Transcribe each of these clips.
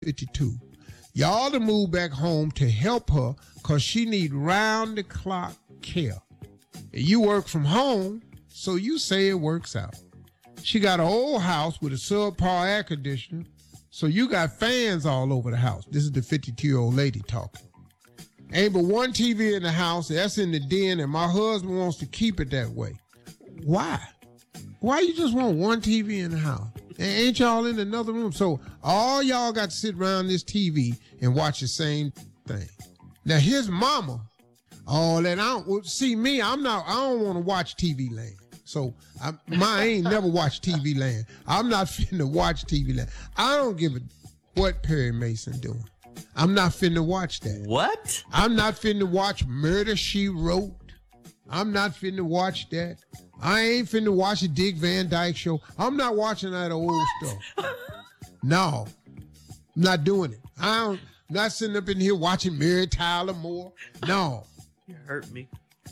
52. Y'all to move back home to help her because she need round-the-clock care. You work from home, so you say it works out. She got an old house with a subpar air conditioner, so you got fans all over the house. This is the 52-year-old lady talking. Ain't but one TV in the house, that's in the den, and my husband wants to keep it that way. Why? Why you just want one TV in the house? Ain't y'all in another room? So all y'all got to sit around this TV and watch the same thing. Now his mama, all that I don't see me. I don't want to watch TV Land. So I ain't never watched TV Land. I'm not finna watch TV Land. I don't give a what Perry Mason doing. I'm not finna watch that. What? I'm not finna watch Murder, She Wrote. I'm not finna watch that. I ain't finna watch a Dick Van Dyke Show. I'm not watching that old stuff. No, I'm not doing it. I'm not sitting up in here watching Mary Tyler Moore. No. You hurt me.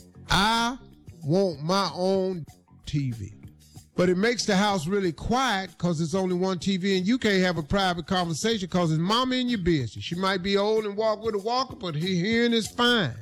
I want my own TV. But it makes the house really quiet because it's only one TV and you can't have a private conversation because it's mama in your business. She might be old and walk with a walker, but her hearing is fine.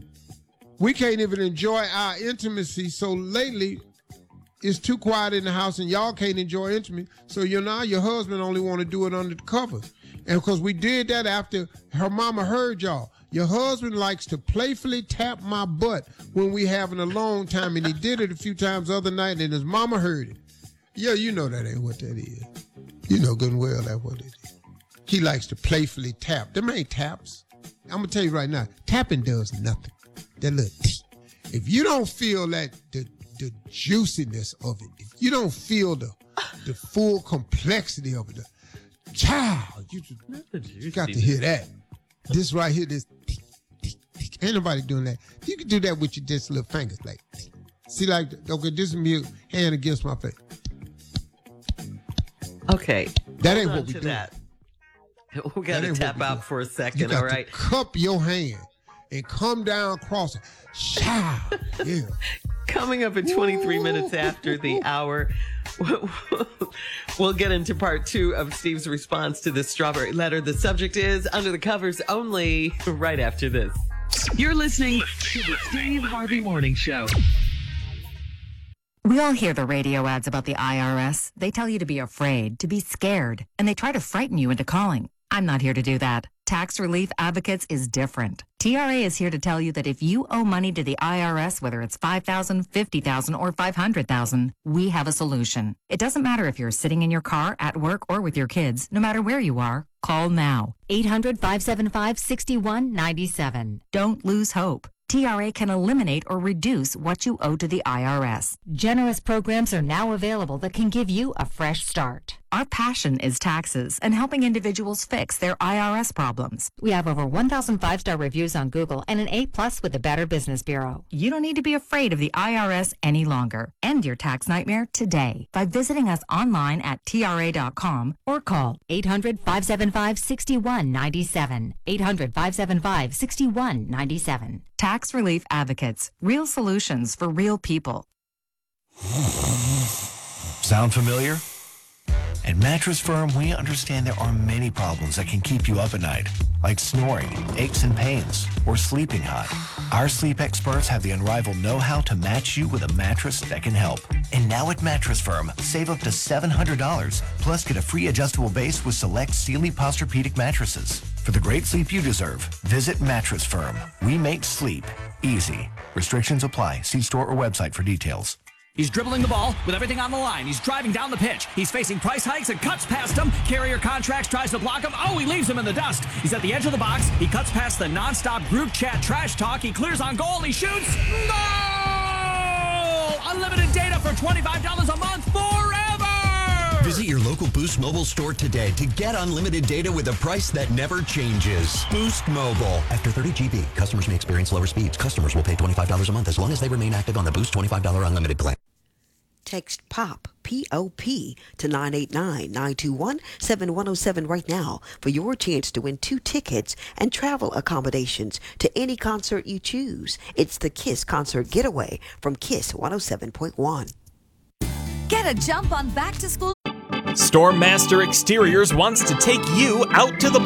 We can't even enjoy our intimacy, so lately it's too quiet in the house and y'all can't enjoy intimacy. So now your husband only want to do it under the covers. And because we did that after her mama heard y'all. Your husband likes to playfully tap my butt when we having a long time, and he did it a few times the other night, and his mama heard it. Yeah, you know that ain't what that is. You know good and well that's what it is. He likes to playfully tap. Them ain't taps. I'm going to tell you right now, tapping does nothing. That little if you don't feel that the juiciness of it, if you don't feel the full complexity of it, child, you got to hear that. This right here, this ain't nobody doing that. You can do that with your just little fingers, like see, like okay, this is me hand against my face. Okay, that ain't what we do. We got to tap out for a second. You got all right, to cup your hand and come down across it. Yeah. Coming up at 23 minutes after the hour, we'll get into part 2 of Steve's response to this strawberry letter. The subject is Under the Covers only, right after this. You're listening to the Steve Harvey Morning Show. We all hear the radio ads about the IRS. They tell you to be afraid, to be scared, and they try to frighten you into calling. I'm not here to do that. Tax Relief Advocates is different. TRA is here to tell you that if you owe money to the IRS, whether it's $5,000, $50,000, or $500,000, we have a solution. It doesn't matter if you're sitting in your car, at work, or with your kids. No matter where you are, call now. 800-575-6197. Don't lose hope. TRA can eliminate or reduce what you owe to the IRS. Generous programs are now available that can give you a fresh start. Our passion is taxes and helping individuals fix their IRS problems. We have over 1,000 5-star reviews on Google and an A+ with the Better Business Bureau. You don't need to be afraid of the IRS any longer. End your tax nightmare today by visiting us online at TRA.com or call 800-575-6197. 800-575-6197. Tax Relief Advocates. Real solutions for real people. Sound familiar? At Mattress Firm, we understand there are many problems that can keep you up at night, like snoring, aches and pains, or sleeping hot. Our sleep experts have the unrivaled know-how to match you with a mattress that can help. And now at Mattress Firm, save up to $700, plus get a free adjustable base with select Sealy Posturepedic mattresses. For the great sleep you deserve, visit Mattress Firm. We make sleep easy. Restrictions apply. See store or website for details. He's dribbling the ball with everything on the line. He's driving down the pitch. He's facing price hikes and cuts past him. Carrier Contracts tries to block him. Oh, he leaves him in the dust. He's at the edge of the box. He cuts past the nonstop group chat trash talk. He clears on goal. He shoots. Goal! Unlimited data for $25 a month forever! Visit your local Boost Mobile store today to get unlimited data with a price that never changes. Boost Mobile. After 30 GB, customers may experience lower speeds. Customers will pay $25 a month as long as they remain active on the Boost $25 unlimited plan. Text POP, P-O-P, to 989-921-7107 right now for your chance to win 2 tickets and travel accommodations to any concert you choose. It's the KISS Concert Getaway from KISS 107.1. Get a jump on back to school. Stormmaster Exteriors wants to take you out to the